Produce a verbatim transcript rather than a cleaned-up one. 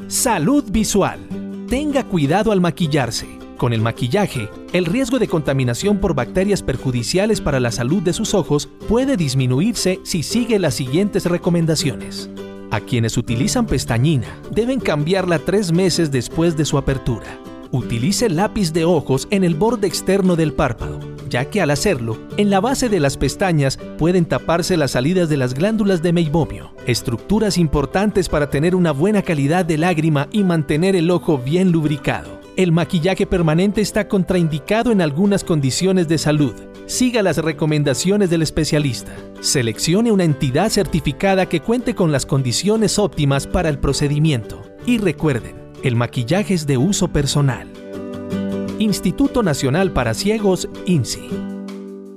Salud visual. Tenga cuidado al maquillarse. Con el maquillaje, el riesgo de contaminación por bacterias perjudiciales para la salud de sus ojos puede disminuirse si sigue las siguientes recomendaciones. A quienes utilizan pestañina, deben cambiarla tres meses después de su apertura. Utilice lápiz de ojos en el borde externo del párpado, ya que al hacerlo, en la base de las pestañas pueden taparse las salidas de las glándulas de meibomio, estructuras importantes para tener una buena calidad de lágrima y mantener el ojo bien lubricado. El maquillaje permanente está contraindicado en algunas condiciones de salud. Siga las recomendaciones del especialista. Seleccione una entidad certificada que cuente con las condiciones óptimas para el procedimiento. Y recuerden, el maquillaje es de uso personal. Instituto Nacional para Ciegos, I N S I.